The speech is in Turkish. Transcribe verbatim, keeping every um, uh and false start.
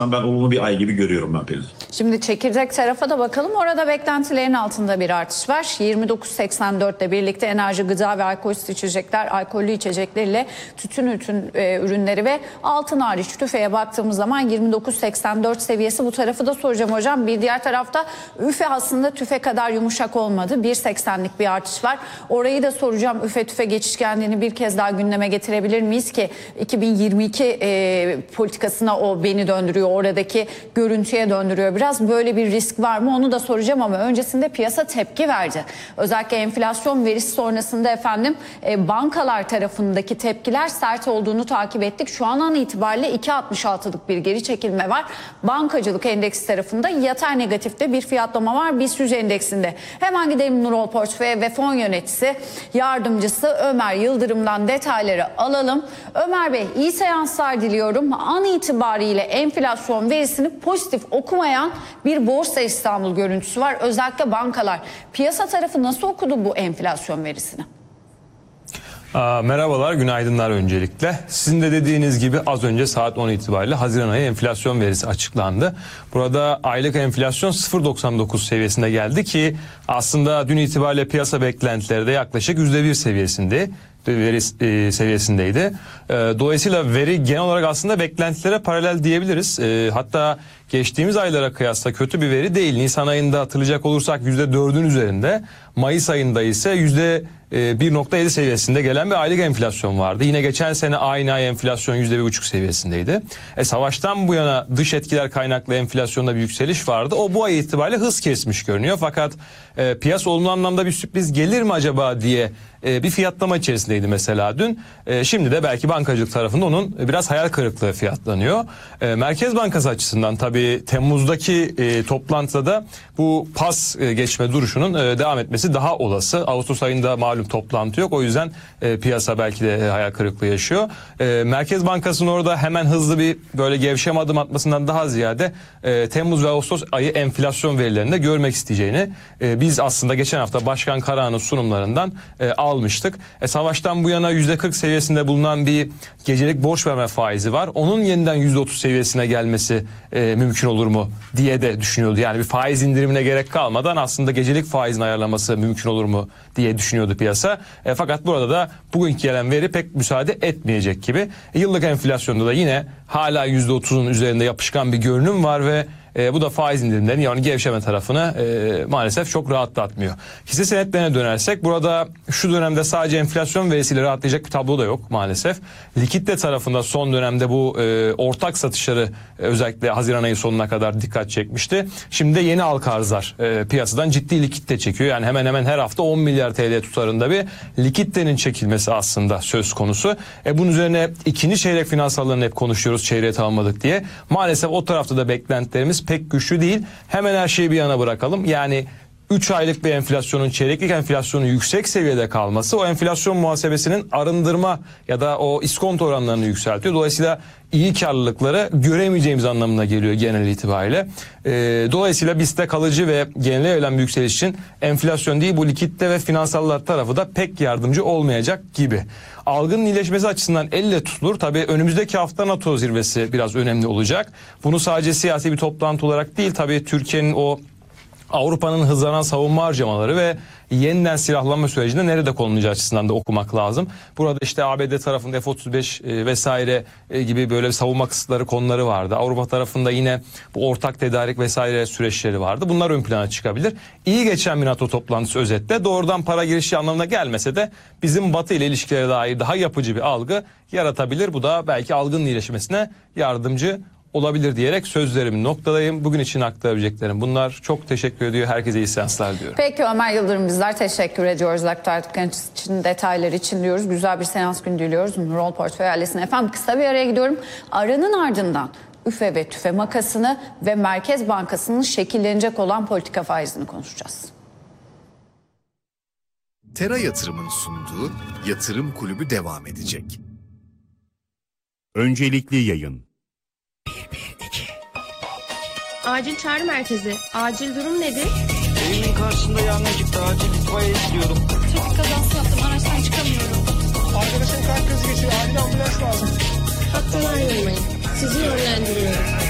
Ben olumlu bir ay gibi görüyorum ben Pelin. Şimdi çekirdek tarafa da bakalım. Orada beklentilerin altında bir artış var. yirmi dokuz seksen dört ile birlikte enerji, gıda ve alkolsüz içecekler, alkollü içeceklerle tütün ürün, e, ürünleri ve altın hariç tüfeğe baktığımız zaman yirmi dokuz seksen dört seviyesi. Bu tarafı da soracağım hocam. Bir diğer tarafta üfe aslında tüfe kadar yumuşak olmadı. bir seksenlik bir artış var. Orayı da soracağım. Üfe tüfe geçişkenliğini bir kez daha gündeme getirebilir miyiz ki iki bin yirmi iki e, politikasına o beni döndürüyor. Oradaki görüntüye döndürüyor. Biraz böyle bir risk var mı onu da soracağım ama öncesinde piyasa tepki verdi. Özellikle enflasyon verisi sonrasında efendim e, bankalar tarafındaki tepkiler sert olduğunu takip ettik. Şu an an itibariyle iki altmış altılık bir geri çekilme var. Bankacılık endeksi tarafında yatay negatifte bir fiyatlama var BIST yüz endeksinde. Hemen gidelim Nurol Portföy ve Fon Yöneticisi Yardımcısı Ömer Yıldırım'dan detayları alalım. Ömer Bey, iyi seanslar diliyorum. An itibariyle enflasyon verisini pozitif okumayan bir Borsa İstanbul görüntüsü var. Özellikle bankalar. Piyasa tarafı nasıl okudu bu enflasyon verisini? Aa, merhabalar, günaydınlar öncelikle. Sizin de dediğiniz gibi az önce saat on itibariyle Haziran ayı enflasyon verisi açıklandı. Burada aylık enflasyon sıfır virgül doksan dokuz seviyesinde geldi ki aslında dün itibariyle piyasa beklentileri de yaklaşık yüzde bir seviyesinde. Veri e, seviyesindeydi. E, dolayısıyla veri genel olarak aslında beklentilere paralel diyebiliriz. E, hatta geçtiğimiz aylara kıyasla kötü bir veri değil. Nisan ayında hatırlayacak olursak yüzde dördün üzerinde. Mayıs ayında ise yüzde bir virgül yedi seviyesinde gelen bir aylık enflasyon vardı. Yine geçen sene aynı ay enflasyon yüzde bir virgül beş seviyesindeydi. E, savaştan bu yana dış etkiler kaynaklı enflasyonda bir yükseliş vardı. O bu ay itibariyle hız kesmiş görünüyor. Fakat e, piyasa olumlu anlamda bir sürpriz gelir mi acaba diye e, bir fiyatlama içerisindeydi mesela dün. E, şimdi de belki bankacılık tarafında onun biraz hayal kırıklığı fiyatlanıyor. E, Merkez Bankası açısından tabii Temmuz'daki e, toplantıda da bu pas e, geçme duruşunun e, devam etmesi daha olası. Ağustos ayında malum toplantı yok. O yüzden e, piyasa belki de e, hayal kırıklığı yaşıyor. E, Merkez Bankası'nın orada hemen hızlı bir böyle gevşeme adım atmasından daha ziyade e, Temmuz ve Ağustos ayı enflasyon verilerinde görmek isteyeceğini e, biz aslında geçen hafta Başkan Karahan'ın sunumlarından e, almıştık. E, savaştan bu yana yüzde kırk seviyesinde bulunan bir gecelik borç verme faizi var. Onun yeniden yüzde otuz seviyesine gelmesi e, mümkün olur mu diye de düşünüyordu. Yani bir faiz indirimine gerek kalmadan aslında gecelik faizin ayarlaması mümkün olur mu diye düşünüyordu piyasa. E, fakat burada da bugünkü gelen veri pek müsaade etmeyecek gibi. E, yıllık enflasyonda da yine hala yüzde otuzun üzerinde yapışkan bir görünüm var ve E, bu da faiz indirimlerinin yani gevşeme tarafını e, maalesef çok rahatlatmıyor. Hisse senetlerine dönersek burada şu dönemde sadece enflasyon verisiyle rahatlayacak bir tablo da yok maalesef. Likitte tarafında son dönemde bu e, ortak satışları e, özellikle Haziran ayı sonuna kadar dikkat çekmişti. Şimdi de yeni halka arzlar e, piyasadan ciddi likitte çekiyor. Yani hemen hemen her hafta on milyar T L tutarında bir likittenin çekilmesi aslında söz konusu. E, bunun üzerine ikinci çeyrek finansallarını hep konuşuyoruz, çeyreğe tamamladık diye. Maalesef o tarafta da beklentilerimiz pek güçlü değil. Hemen her şeyi bir yana bırakalım. Yani üç aylık bir enflasyonun çeyreklik enflasyonun yüksek seviyede kalması o enflasyon muhasebesinin arındırma ya da o iskonto oranlarını yükseltiyor. Dolayısıyla iyi karlılıkları göremeyeceğimiz anlamına geliyor genel itibariyle. Ee, dolayısıyla BIST'te kalıcı ve genele yayılan bir yükseliş için enflasyon değil bu likitte ve finansallar tarafı da pek yardımcı olmayacak gibi. Algının iyileşmesi açısından elle tutulur. Tabii önümüzdeki hafta NATO zirvesi biraz önemli olacak. Bunu sadece siyasi bir toplantı olarak değil tabii Türkiye'nin o Avrupa'nın hızlanan savunma harcamaları ve yeniden silahlanma sürecinde nerede konulacağı açısından da okumak lazım. Burada işte A B D tarafında F otuz beş e, vesaire e, gibi böyle savunma kısıtları konuları vardı. Avrupa tarafında yine bu ortak tedarik vesaire süreçleri vardı. Bunlar ön plana çıkabilir. İyi geçen bir NATO toplantısı özetle doğrudan para girişi anlamına gelmese de bizim Batı ile ilişkilere dair daha yapıcı bir algı yaratabilir. Bu da belki algının iyileşmesine yardımcı olabilir diyerek sözlerimi noktadayım. Bugün için aktarabileceklerim bunlar. Çok teşekkür ediyor. Herkese iyi seanslar diyorum. Peki Ömer Yıldırım bizler teşekkür ediyoruz. Aktardıklarınız için, detaylar için diyoruz. Güzel bir seans günü diliyoruz. Nurol Portföy ailesine. Efendim kısa bir araya gidiyorum. Aranın ardından üfe ve tüfe makasını ve Merkez Bankası'nın şekillenecek olan politika faizini konuşacağız. Tera Yatırım'ın sunduğu Yatırım Kulübü devam edecek. Öncelikli yayın. Acil çağrı merkezi. Acil durum nedir? Evimin karşısında yangın çıktı. Acil itfaiye istiyorum. Trafik kazası yaptım. Araçtan çıkamıyorum. Arkadaşım kalp krizi geçiyor. Acil ambulans lazım. Hattını ayrılmayın. Sizi yönlendiriyorum.